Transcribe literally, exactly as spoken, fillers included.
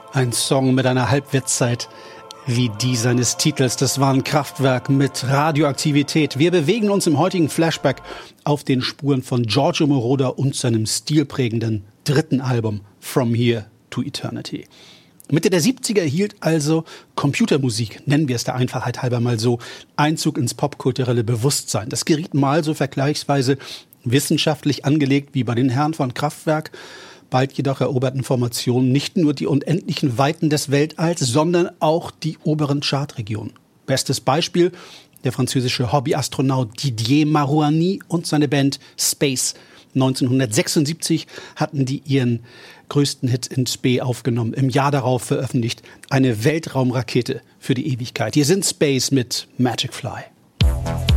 Ein Song mit einer Halbwertszeit wie die seines Titels. Das war ein Kraftwerk mit Radioaktivität. Wir bewegen uns im heutigen Flashback auf den Spuren von Giorgio Moroder und seinem stilprägenden dritten Album From Here to Eternity. Mitte der siebziger hielt also Computermusik, nennen wir es der Einfachheit halber mal so, Einzug ins popkulturelle Bewusstsein. Das geriet mal so vergleichsweise wissenschaftlich angelegt wie bei den Herren von Kraftwerk. Bald jedoch eroberten Formationen nicht nur die unendlichen Weiten des Weltalls, sondern auch die oberen Chartregionen. Bestes Beispiel der französische Hobbyastronaut Didier Marouani und seine Band Space. neunzehnhundertsechsundsiebzig hatten die ihren größten Hit in Spe aufgenommen. Im Jahr darauf veröffentlicht eine Weltraumrakete für die Ewigkeit. Hier sind Space mit Magic Fly.